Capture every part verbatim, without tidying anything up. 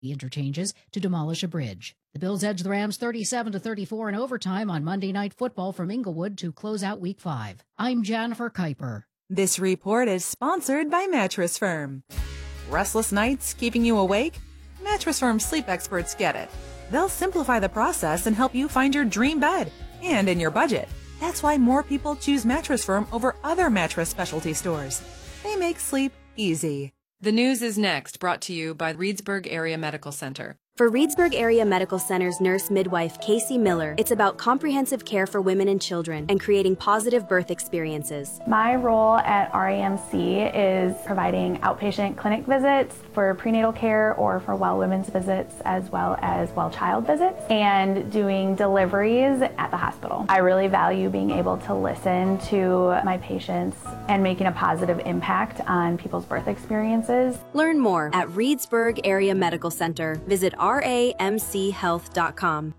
interchanges to demolish a bridge. The Bills edged the Rams thirty-seven to thirty-four in overtime on Monday Night Football from Inglewood to close out Week five. I'm Jennifer Kuiper. This report is sponsored by Mattress Firm. Restless nights keeping you awake? Mattress Firm sleep experts get it. They'll simplify the process and help you find your dream bed, and in your budget. That's why more people choose Mattress Firm over other mattress specialty stores. They make sleep easy. The news is next, brought to you by Reedsburg Area Medical Center. For Reedsburg Area Medical Center's nurse midwife, Casey Miller, it's about comprehensive care for women and children and creating positive birth experiences. My role at R A M C is providing outpatient clinic visits for prenatal care or for well women's visits, as well as well child visits, and doing deliveries at the hospital. I really value being able to listen to my patients and making a positive impact on people's birth experiences. Learn more at Reedsburg Area Medical Center. Visit R A M C health dot com.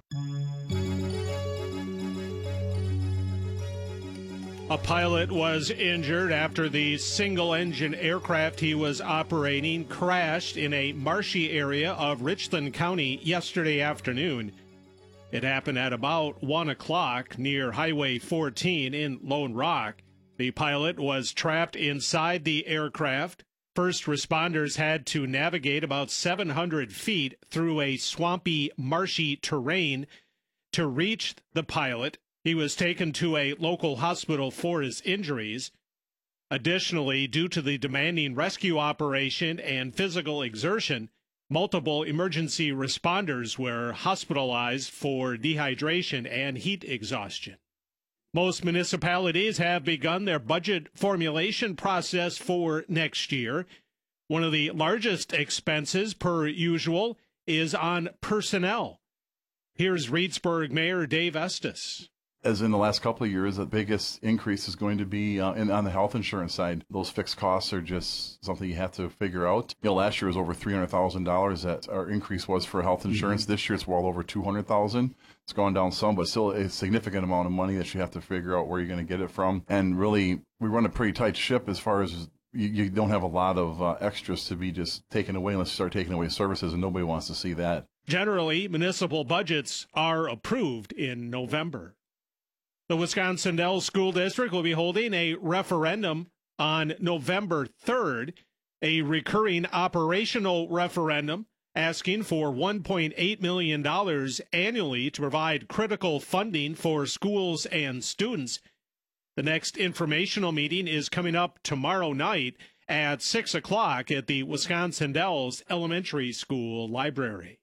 A pilot was injured after the single-engine aircraft he was operating crashed in a marshy area of Richland County yesterday afternoon. It happened at about one o'clock near Highway fourteen in Lone Rock. The pilot was trapped inside the aircraft. First responders had to navigate about seven hundred feet through a swampy, marshy terrain to reach the pilot. He was taken to a local hospital for his injuries. Additionally, due to the demanding rescue operation and physical exertion, multiple emergency responders were hospitalized for dehydration and heat exhaustion. Most municipalities have begun their budget formulation process for next year. One of the largest expenses, per usual, is on personnel. Here's Reedsburg Mayor Dave Estes. As in the last couple of years, the biggest increase is going to be uh, in, on the health insurance side. Those fixed costs are just something you have to figure out. You know, last year was over three hundred thousand dollars that our increase was for health insurance. Mm-hmm. This year it's well over two hundred thousand dollars. It's gone down some, but still a significant amount of money that you have to figure out where you're going to get it from. And really, we run a pretty tight ship as far as you, you don't have a lot of uh, extras to be just taken away unless you start taking away services, and nobody wants to see that. Generally, municipal budgets are approved in November. The Wisconsin Dells School District will be holding a referendum on November third, a recurring operational referendum asking for one point eight million dollars annually to provide critical funding for schools and students. The next informational meeting is coming up tomorrow night at six o'clock at the Wisconsin Dells Elementary School Library.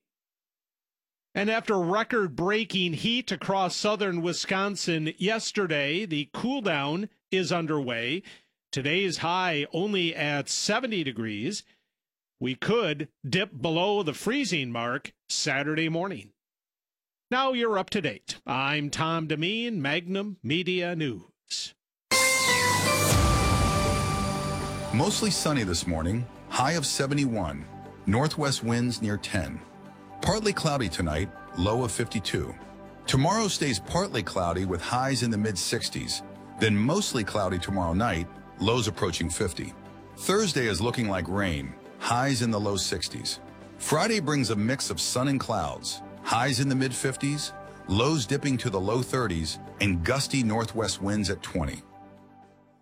And after record-breaking heat across southern Wisconsin yesterday, the cool-down is underway. Today's high only at seventy degrees. We could dip below the freezing mark Saturday morning. Now you're up to date. I'm Tom Demeen, Magnum Media News. Mostly sunny this morning, high of seventy-one. Northwest winds near ten. Partly cloudy tonight, low of fifty-two. Tomorrow stays partly cloudy with highs in the mid sixties. Then mostly cloudy tomorrow night, lows approaching fifty. Thursday is looking like rain, highs in the low sixties. Friday brings a mix of sun and clouds, highs in the mid fifties, lows dipping to the low thirties, and gusty northwest winds at twenty.